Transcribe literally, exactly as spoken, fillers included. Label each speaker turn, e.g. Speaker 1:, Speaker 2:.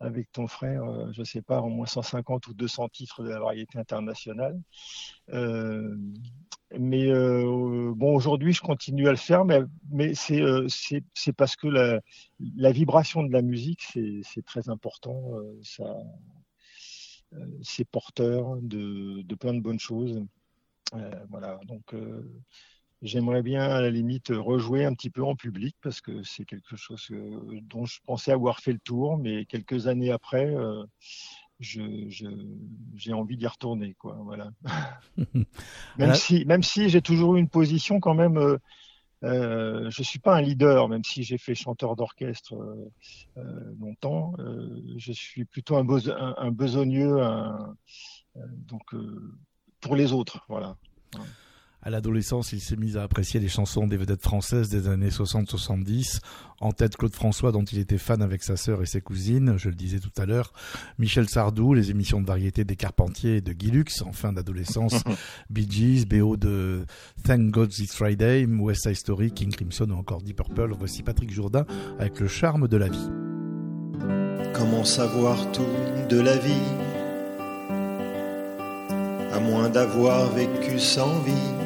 Speaker 1: avec ton frère, euh, je sais pas, au moins cent cinquante ou deux cents titres de la variété internationale. Euh, mais euh, bon, aujourd'hui, je continue à le faire, mais, mais c'est euh, c'est c'est parce que la, la vibration de la musique, c'est c'est très important. Euh, ça, euh, c'est porteur de, de plein de bonnes choses. Euh, voilà, donc euh, j'aimerais bien à la limite rejouer un petit peu en public parce que c'est quelque chose que- dont je pensais avoir fait le tour, mais quelques années après, euh, je, je- j'ai envie d'y retourner, quoi. Voilà.
Speaker 2: À
Speaker 1: Même
Speaker 2: la-
Speaker 1: si, même si j'ai toujours eu une position quand même, euh, euh, je suis pas un leader, même si j'ai fait chanteur d'orchestre euh, euh, longtemps. Euh, je suis plutôt un, bes- un, un besogneux, un- euh, donc euh, pour les autres, voilà.
Speaker 2: À l'adolescence, il s'est mis à apprécier les chansons des vedettes françaises des années soixante soixante-dix. En tête, Claude François, dont il était fan avec sa sœur et ses cousines, je le disais tout à l'heure. Michel Sardou, les émissions de variété des Carpentiers et de Guy Lux. En fin d'adolescence, Bee Gees, B O de Thank God It's Friday, West Side Story, King Crimson ou encore Deep Purple. Voici Patrick Jourdain avec Le charme de la vie.
Speaker 3: Comment savoir tout de la vie, à moins d'avoir vécu sans vie?